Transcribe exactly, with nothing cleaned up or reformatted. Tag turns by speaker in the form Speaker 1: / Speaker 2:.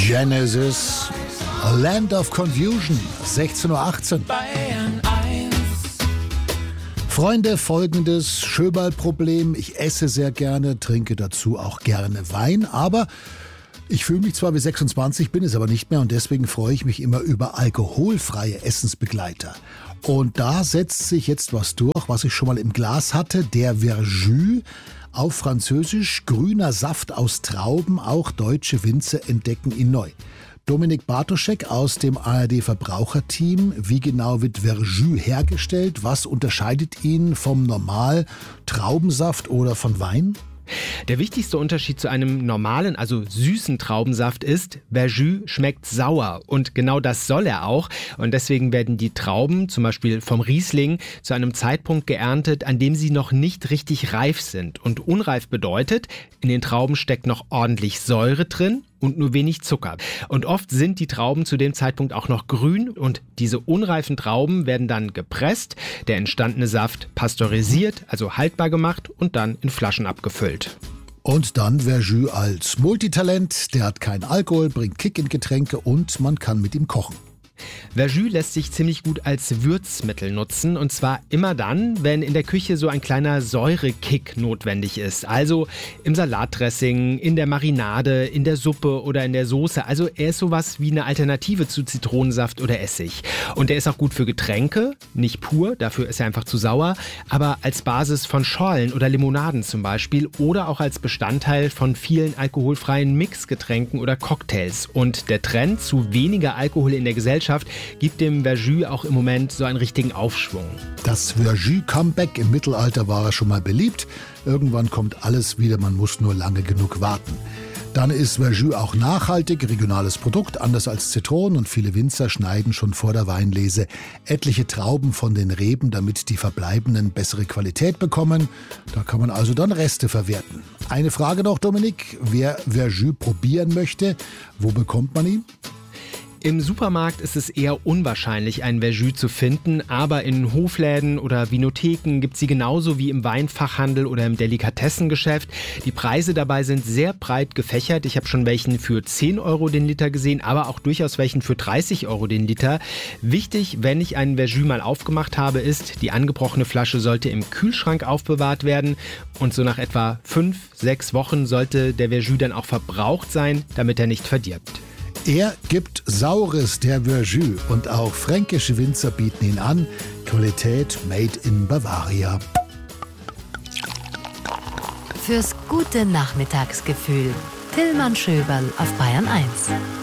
Speaker 1: Genesis, A Land of Confusion, sechzehn Uhr achtzehn.
Speaker 2: Bayern eins.
Speaker 1: Freunde, folgendes Schöberl-Problem. Ich esse sehr gerne, trinke dazu auch gerne Wein, aber ich fühle mich zwar wie sechsundzwanzig, bin es aber nicht mehr und deswegen freue ich mich immer über alkoholfreie Essensbegleiter. Und da setzt sich jetzt was durch, was ich schon mal im Glas hatte, der Verjus. Auf Französisch grüner Saft aus Trauben, auch deutsche Winzer entdecken ihn neu. Dominik Bartoschek aus dem A R D-Verbraucherteam. Wie genau wird Verjus hergestellt? Was unterscheidet ihn vom normal Traubensaft oder von Wein?
Speaker 3: Der wichtigste Unterschied zu einem normalen, also süßen Traubensaft ist, Verjus schmeckt sauer und genau das soll er auch und deswegen werden die Trauben, zum Beispiel vom Riesling, zu einem Zeitpunkt geerntet, an dem sie noch nicht richtig reif sind. Und unreif bedeutet, in den Trauben steckt noch ordentlich Säure drin und nur wenig Zucker. Und oft sind die Trauben zu dem Zeitpunkt auch noch grün und diese unreifen Trauben werden dann gepresst, der entstandene Saft pasteurisiert, also haltbar gemacht und dann in Flaschen abgefüllt.
Speaker 1: Und dann Verjus als Multitalent, der hat keinen Alkohol, bringt Kick in Getränke und man kann mit ihm kochen.
Speaker 3: Verjus lässt sich ziemlich gut als Würzmittel nutzen und zwar immer dann, wenn in der Küche so ein kleiner Säurekick notwendig ist. Also im Salatdressing, in der Marinade, in der Suppe oder in der Soße. Also er ist sowas wie eine Alternative zu Zitronensaft oder Essig. Und er ist auch gut für Getränke, nicht pur, dafür ist er einfach zu sauer, aber als Basis von Schorlen oder Limonaden zum Beispiel oder auch als Bestandteil von vielen alkoholfreien Mixgetränken oder Cocktails. Und der Trend zu weniger Alkohol in der Gesellschaft gibt dem Verjus auch im Moment so einen richtigen Aufschwung.
Speaker 1: Das Verjus-Comeback im Mittelalter war schon mal beliebt. Irgendwann kommt alles wieder, man muss nur lange genug warten. Dann ist Verjus auch nachhaltig, regionales Produkt, anders als Zitronen und viele Winzer schneiden schon vor der Weinlese etliche Trauben von den Reben, damit die verbleibenden bessere Qualität bekommen. Da kann man also dann Reste verwerten. Eine Frage noch, Dominik, wer Verjus probieren möchte, wo bekommt man ihn?
Speaker 3: Im Supermarkt ist es eher unwahrscheinlich, einen Verjus zu finden, aber in Hofläden oder Vinotheken gibt es sie genauso wie im Weinfachhandel oder im Delikatessengeschäft. Die Preise dabei sind sehr breit gefächert. Ich habe schon welchen für zehn Euro den Liter gesehen, aber auch durchaus welchen für dreißig Euro den Liter. Wichtig, wenn ich einen Verjus mal aufgemacht habe, ist, die angebrochene Flasche sollte im Kühlschrank aufbewahrt werden und so nach etwa fünf, sechs Wochen sollte der Verjus dann auch verbraucht sein, damit er nicht verdirbt.
Speaker 1: Er gibt Saures, der Verjus, und auch fränkische Winzer bieten ihn an. Qualität made in Bavaria.
Speaker 4: Fürs gute Nachmittagsgefühl. Tillmann Schöberl auf Bayern eins.